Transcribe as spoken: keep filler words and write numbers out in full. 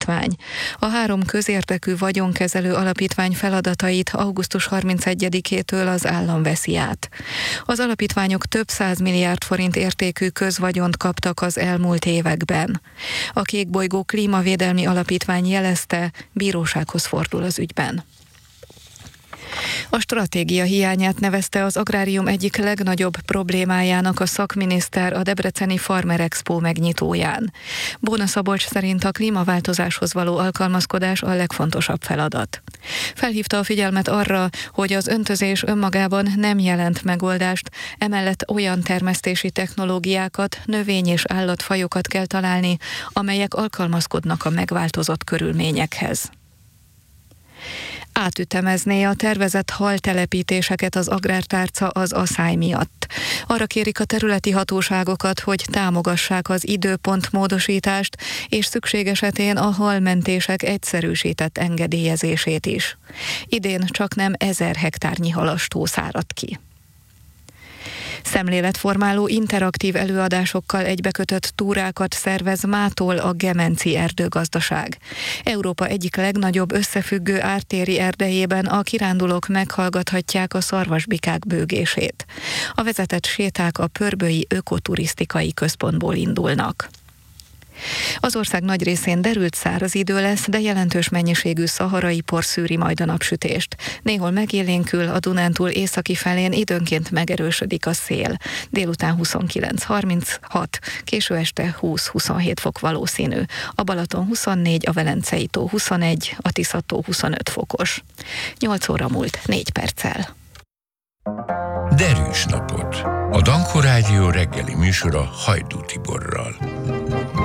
alapítvány. A három közérdekű vagyonkezelő alapítvány feladatait augusztus harmincegyedikétől az állam veszi át. Az alapítványok több száz milliárd forint értékű közvagyont kaptak az elmúlt években. A Kékbolygó Klímavédelmi Alapítvány jelezte, bírósághoz fordul az ügyben. A stratégia hiányát nevezte az agrárium egyik legnagyobb problémájának a szakminiszter a debreceni Farmer Expo megnyitóján. Bóna Szabolcs szerint a klímaváltozáshoz való alkalmazkodás a legfontosabb feladat. Felhívta a figyelmet arra, hogy az öntözés önmagában nem jelent megoldást, emellett olyan termesztési technológiákat, növény- és állatfajokat kell találni, amelyek alkalmazkodnak a megváltozott körülményekhez. Átütemezné a tervezett haltelepítéseket az agrártárca az aszály miatt. Arra kérik a területi hatóságokat, hogy támogassák az időpontmódosítást, és szükség esetén a halmentések egyszerűsített engedélyezését is. Idén csaknem ezer hektárnyi halastó száradt ki. Szemléletformáló interaktív előadásokkal egybekötött túrákat szervez mától a Gemenci Erdőgazdaság. Európa egyik legnagyobb összefüggő ártéri erdejében a kirándulók meghallgathatják a szarvasbikák bőgését. A vezetett séták a Pörbői Ökoturisztikai Központból indulnak. Az ország nagy részén derült száraz idő lesz, de jelentős mennyiségű szaharai por szűri majd a napsütést. Néhol megélénkül, a Dunántúl északi felén időnként megerősödik a szél. Délután huszonkilenc harminchat, késő este húsz-huszonhét fok valószínű. A Balaton huszonnégy, a Velencei tó huszonegy, a Tisza-tó huszonöt fokos. nyolc óra múlt négy perccel. Derűs napot. A Danko Rádió reggeli műsora Hajdú Tiborral.